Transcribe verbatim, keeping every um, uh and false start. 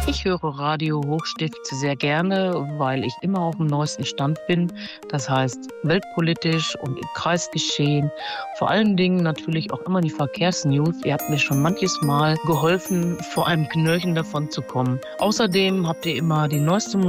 Ich höre Radio Hochstift sehr gerne, weil ich immer auf dem neuesten Stand bin. Das heißt, weltpolitisch und im Kreisgeschehen. Vor allen Dingen natürlich auch immer die Verkehrsnews. Ihr habt mir schon manches Mal geholfen, vor einem Knöllchen davon zu kommen. Außerdem habt ihr immer die neueste